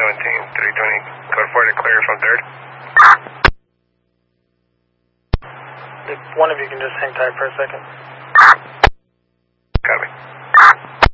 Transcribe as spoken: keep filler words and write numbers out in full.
seventeen, three twenty, code four to clear from third. If one of you can just hang tight for a second.